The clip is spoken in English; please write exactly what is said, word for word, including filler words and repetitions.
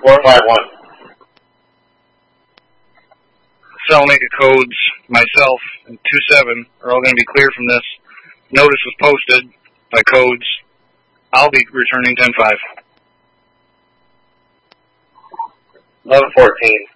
four five one. Salamaker codes, myself, and two seven are all going to be clear from this. Notice was posted by codes. I'll be returning ten five. eleven fourteen.